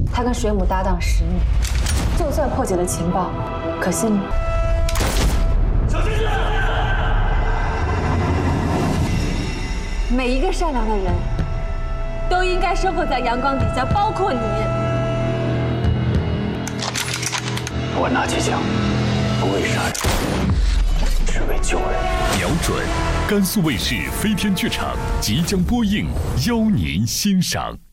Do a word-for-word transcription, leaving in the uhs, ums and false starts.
他跟水母搭档十年，就算破解了情报，可信吗？小心点！每一个善良的人，都应该生活在阳光底下，包括你。 我拿起枪，不为杀人，只为救人。 瞄准，甘肃卫视飞天剧场即将播映，邀您欣赏。